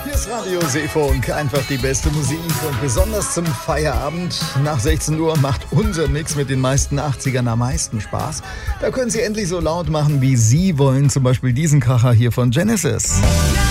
Fürs Radio Seefunk einfach die beste Musik und besonders zum Feierabend nach 16 Uhr macht unser Mix mit den meisten 80ern am meisten Spaß. Da können Sie endlich so laut machen, wie Sie wollen, zum Beispiel diesen Kracher hier von Genesis.